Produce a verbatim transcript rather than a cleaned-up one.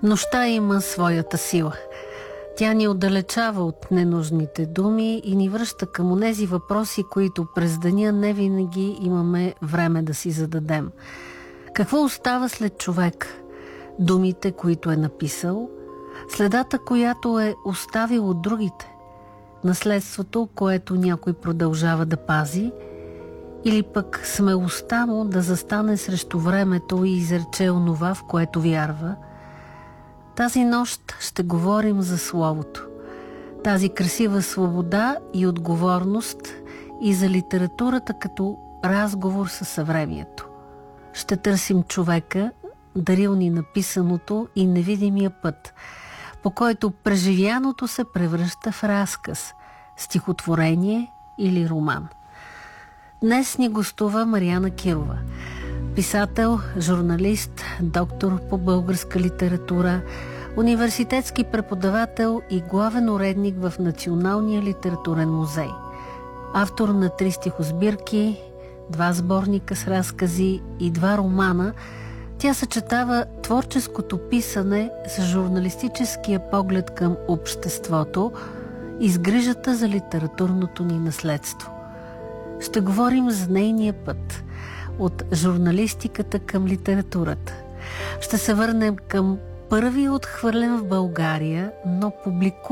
Нощта има своята сила. Тя ни отдалечава от ненужните думи и ни връща към онези въпроси, които през деня не винаги имаме време да си зададем. Какво остава след човек? Думите, които е написал, следата, която е оставил от другите, наследството, което някой продължава да пази, или пък смелостта му да застане срещу времето и изрече онова, в което вярва. Тази нощ ще говорим за Словото, тази красива свобода и отговорност и за литературата като разговор със съвремието. Ще търсим човека, дарил ни написаното и невидимия път, по който преживяното се превръща в разказ, стихотворение или роман. Днес ни гостува Мариана Кирова, писател, журналист, доктор по българска литература, университетски преподавател и главен уредник в Националния литературен музей. Автор на три стихосбирки, два сборника с разкази и два романа, тя съчетава творческото писане с журналистическия поглед към обществото и с грижата за литературното ни наследство. Ще говорим за нейния път от журналистиката към литературата. Ще се върнем към първи отхвърлен в България, но публикуван